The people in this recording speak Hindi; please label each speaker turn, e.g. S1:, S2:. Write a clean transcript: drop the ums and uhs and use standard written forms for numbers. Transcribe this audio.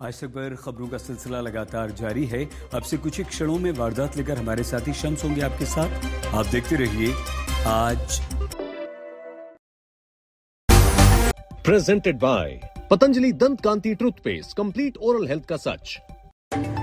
S1: आज तक पर खबरों का सिलसिला लगातार जारी है। अब से कुछ ही क्षणों में वारदात लेकर हमारे साथी शम्स होंगे आपके साथ। आप देखते रहिए आज।
S2: प्रेजेंटेड बाय पतंजलि दंत कांति टूथपेस्ट, कंप्लीट ओरल हेल्थ का सच।